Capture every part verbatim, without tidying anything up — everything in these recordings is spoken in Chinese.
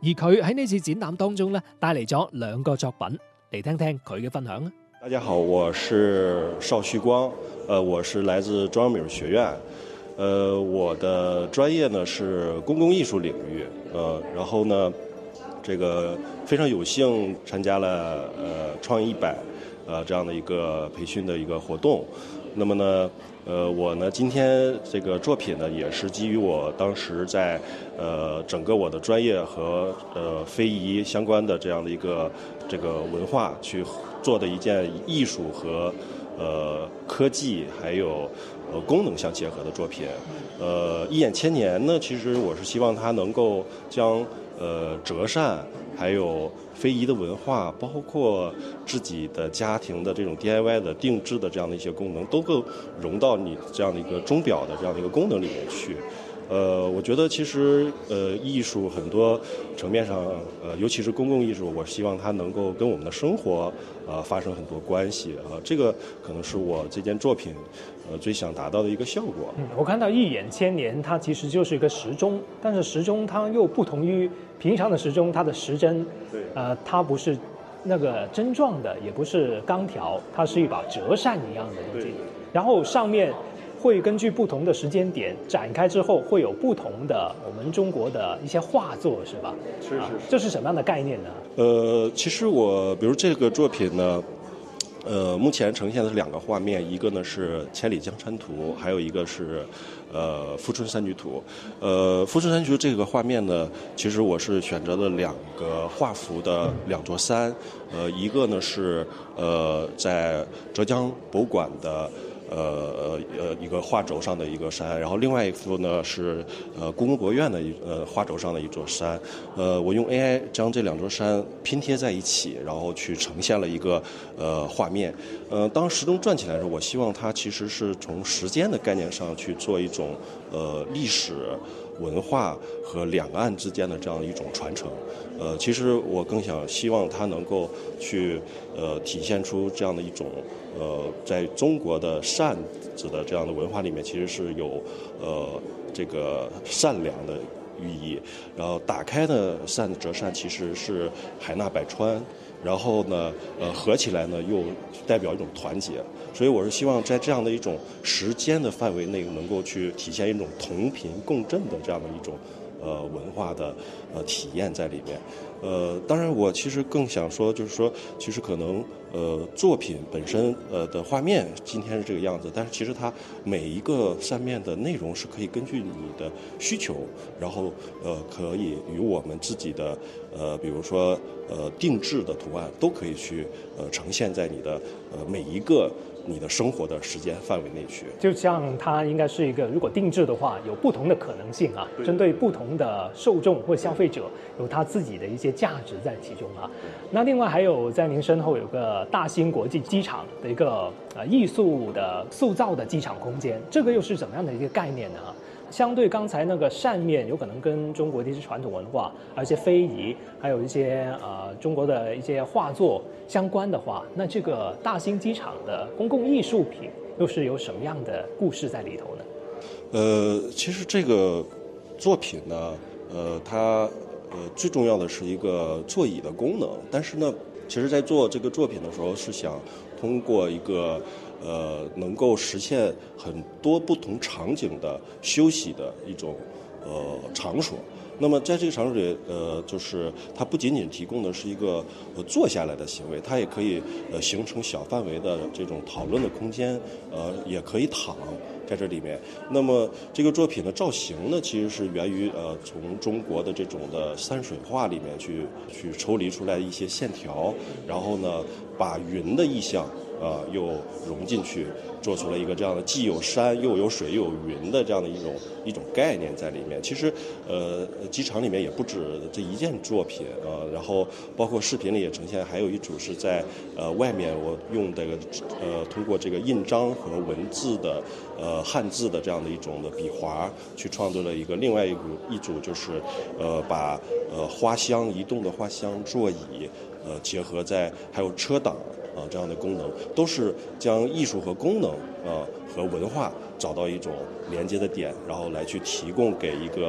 而佢喺呢次展覽當中咧，帶嚟咗兩個作品，嚟聽聽佢嘅分享啊！ 大家好，我是邵旭光，呃，我是來自中央美術學院，呃，我的專業呢是公共藝術領域，呃，然後呢，這個非常有幸參加了呃創意一百，呃這樣的一個培訓的一個活動，那麼呢。呃，我呢，今天這個作品呢，也是基於我當時在呃整個我的專業和呃非遺相關的這樣的一個這個文化去做的一件藝術和呃科技還有呃功能相結合的作品。呃，一眼千年呢，其實我是希望它能夠將呃折扇還有非遺的文化，包括自己的家庭的這種 D I Y 的定制的這樣的一些功能，都夠融到你這樣的一個鐘錶的這樣的一個功能裡面去。呃，我覺得其實呃藝術很多層面上，呃尤其是公共藝術，我希望它能夠跟我們的生活呃發生很多關係啊、呃。這個可能是我這件作品呃最想達到的一個效果。 嗯，我看到一眼千年，它其實就是一個時鐘，但是時鐘它又不同於平常的時鐘，它的時針， 對， 呃，它不是那個針狀的，也不是鋼條，它是一把折扇一樣的東西。然後上面會根據不同的時間點展開之後，會有不同的我們中國的一些畫作，是吧？ 是是是、啊。 這是什麼樣的概念呢？ 呃，其實我，比如這個作品呢，呃，目前呈現的是兩個畫面，一個呢是《千里江山圖》，還有一個是，呃，《富春山居圖》。呃，《富春山居》這個畫面呢，其實我是選擇了兩個畫幅的兩座山，呃，一個呢是呃在浙江博物館的。呃呃一個畫軸上的一個山，然後另外一幅呢是呃故宮博物院的一呃畫軸上的一座山，呃我用 A I 將這兩座山拼貼在一起，然後去呈現了一個呃畫面。呃當時鐘轉起來的時候，我希望它其實是從時間的概念上去做一種呃歷史文化和兩岸之間的這樣一種傳承。呃其實我更想希望它能夠去呃體現出這樣的一種呃在中國的扇子的這樣的文化裡面，其實是有呃這個善良的寓意。然後打開的扇折扇其實是海納百川，然後呢呃合起來呢又代表一種團結。所以我是希望在這樣的一種時間的範圍內，能夠去體現一種同頻共振的這樣的一種呃文化的呃體驗在裡面。呃當然我其實更想說，就是說其實可能呃作品本身呃的畫面今天是這個樣子，但是其實它每一個扇面的內容是可以根據你的需求，然後呃可以與我們自己的呃比如說呃定制的圖案都可以去呃呈現在你的呃每一個你的生活的時間範圍內去。 就像它應該是一個，如果定制的話，有不同的可能性啊，針對不同的受眾或消費者，有他自己的一些價值在其中啊。那另外還有在您身後有個大興國際機場的一個呃藝術的塑造的機場空間，這個又是怎麼樣的一個概念呢？相對剛才那個扇面，有可能跟中國的一些傳統文化，而且非遺，還有一些呃中國的一些畫作相關的話，那這個大興機場的公共藝術品又是有什麼樣的故事在裡頭呢？ 呃，其實這個作品呢，呃，它呃最重要的是一個座椅的功能，但是呢，其實在做這個作品的時候，是想通過一個呃，能夠實現很多不同場景的休息的一種呃場所。那麼在這個場所裏，呃，就是它不僅僅提供的是一個呃坐下來的行為，它也可以呃形成小範圍的這種討論的空間，呃，也可以躺在這裡面。那麼這個作品的造型呢，其實是源於呃從中國的這種的山水畫裡面去去抽離出來一些線條，然後呢把雲的意象啊、呃，又融進去，做出了一個這樣的既有山又有水又有雲的這樣的一種一種概念在裡面。其實，呃，機場裡面也不止這一件作品啊、呃，然後包括視頻裡也呈現，還有一組是在呃外面我用這個呃通過這個印章和文字的呃漢字的這樣的一種的筆畫，去創作了一個另外一組一組就是呃把呃花箱移動的花箱座椅呃結合在還有車擋。啊，這樣的功能都是將藝術和功能啊和文化找到一種連接的點，然後來去提供給一個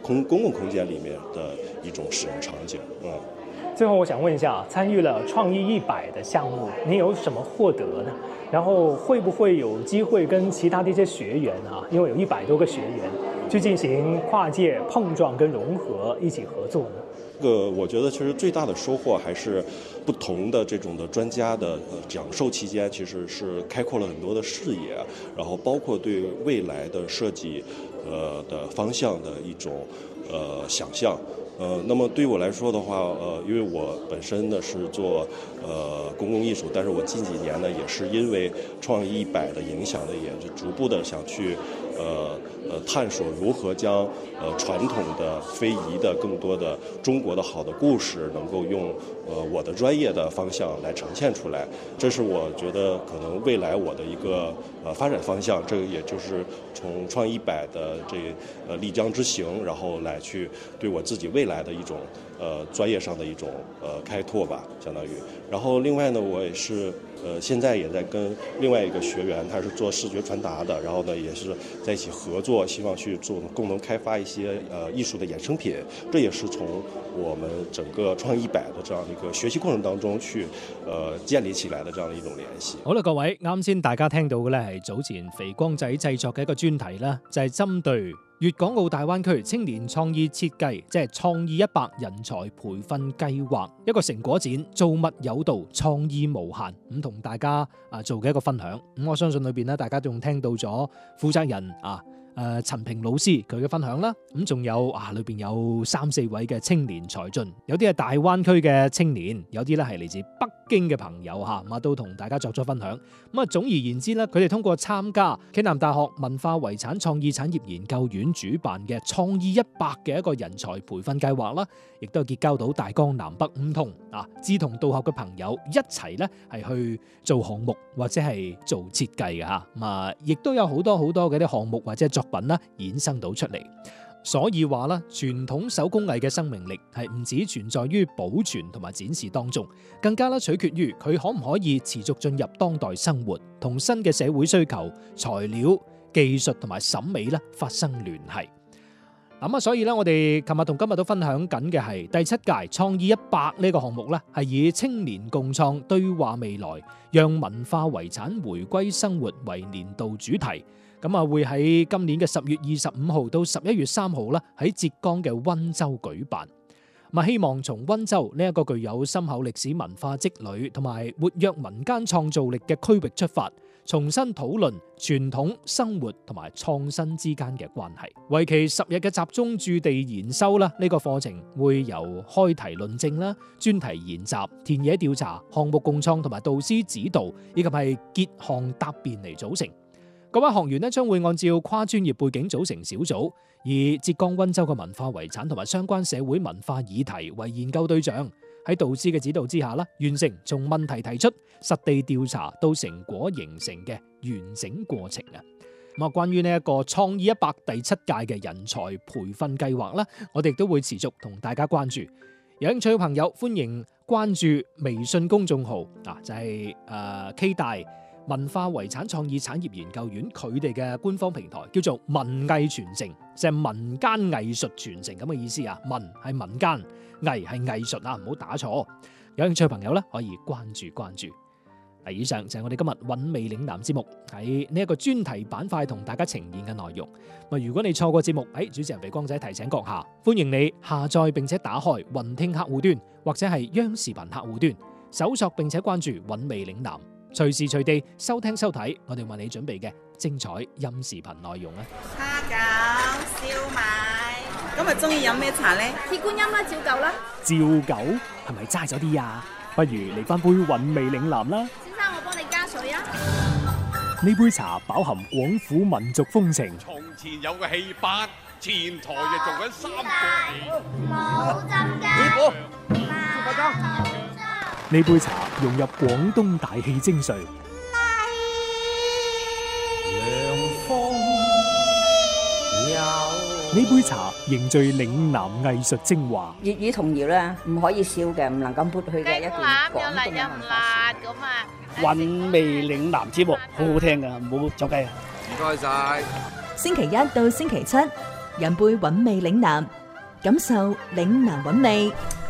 空公共空間裡面的一種使用場景。嗯， 最後我想問一下，參與了創意一百的項目，你有什麼獲得呢？然後會不會有機會跟其他的一些學員啊，因為有一百多個學員，去進行跨界碰撞跟融合，一起合作呢？ 這個我覺得其實最大的收穫還是不同的這種的專家的講授期間，其實是開闊了很多的視野，然後包括對未來的設計呃的方向的一種呃想象。呃，那麼對於我來說的話，呃，因為我本身呢是做呃公共藝術，但是我近幾年呢也是因為創意一百的影響呢，也是逐步的想去呃呃探索如何將呃傳統的非遺的更多的中國的好的故事，能夠用呃我的專業的方向來呈現出來。這是我覺得可能未來我的一個呃發展方向。這個也就是從創意一百的這呃立江之行，然後來去對我自己未來來的一種呃專業上的一種呃開拓吧，相當於。然後另外呢，我也是呃現在也在跟另外一個學員，他是做視覺傳達的，然後呢也是在一起合作，希望去做共同開發一些呃藝術的衍生品。這也是從我們整個創意一百的這樣一個學習過程當中去呃建立起來的這樣的一種聯繫。 好啦，各位，啱先大家聽到嘅咧係早前肥光仔製作嘅一個專題啦，就係針對粵港澳大灣區青年創意設計，即係創意一百人才培訓計劃一個成果展，造物有道，創意無限，咁同大家啊做嘅一個分享。咁我相信裏邊咧，大家仲聽到咗負責人啊誒陳平老師佢嘅分享啦。咁仲有啊裏邊有三四位嘅青年才俊，有啲係大灣區嘅青年，有啲咧係嚟自北京嘅朋友嚇，咁啊都同大家作咗分享。咁啊總而言之咧，佢哋通過參加暨南大學文化遺產創意產業研究院主辦嘅創意一百嘅一個人才培訓計劃啦，亦都係結交到大江南北唔同啊志同道合嘅朋友一齊咧係去做項目或者係做設計嘅嚇。咁啊亦都有好多好多嘅啲項目或者作品啦衍生到出嚟。所以話啦，傳統手工藝嘅生命力係唔止存在於保存同埋展示當中，更加啦取決於佢可唔可以持續進入當代生活，同新嘅社會需求、材料、技術同埋審美咧發生聯繫。咁啊，所以咧，我哋琴日同今日都分享緊嘅係第七屆創意一百呢個項目咧，係以青年共創對話未來，讓文化遺產回歸生活為年度主題。咁啊，會喺今年嘅十月二十五號到十一月三號啦，喺浙江嘅溫州舉辦。咁啊，希望從溫州呢一個具有深厚歷史文化積累同埋活躍民間創造力嘅區域出發，重新討論傳統生活同埋創新之間嘅關係。為期十日嘅集中駐地研修啦，呢個課程會由開題論證啦、專題研習、田野調查、項目共創同埋導師指導，以及係結項答辯嚟組成。各位學員咧將會按照跨專業背景組成小組，以浙江溫州嘅文化遺產同埋相關社會文化議題為研究對象，喺導師嘅指導之下啦，完成從問題提出、實地調查到成果形成嘅完整過程啊！咁啊，關於呢一個創意一百第七屆嘅人才培訓計劃啦，我哋都會持續同大家關注。有興趣嘅朋友歡迎關注微信公眾號啊，就係誒 K 大文化遺產創意產業研究院佢哋嘅官方平台，叫做文藝傳承，就係民間藝術傳承咁嘅意思啊。文係民間，藝係藝術啊，唔好打錯。有興趣嘅朋友咧，可以關注關注。嗱，以上就係我哋今日韻味嶺南節目喺呢一個專題板塊同大家呈現嘅內容。咁如果你錯過節目，喺主持人肥光仔提醒閣下，歡迎你下載並且打開雲聽客戶端或者係央視頻客戶端，搜索並且關注韻味嶺南。隨時隨地收聽收睇我哋為你準備嘅精彩音視頻內容啊！ 蝦餃、燒賣，今日中意飲咩茶呢？ 鐵觀音啦，照舊啦。 照舊係咪齋咗啲啊？不如嚟翻杯韻味嶺南啦！ 先生，我幫你加水啊！ 呢杯茶飽含廣府民族風情。 從前有個戲班，前台就做緊三個冇浸㗎。 師傅， 呢杯茶融入廣東大氣精髓，呢杯茶凝聚嶺南藝術精華。 粵語童謠咧，唔可以少嘅，唔能夠抹去嘅一段廣東嘅文化。 韻味嶺南節目好好聽噶，唔好走雞啊！ 唔該晒。 星期一到星期七飲杯韻味嶺南，感受嶺南韻味。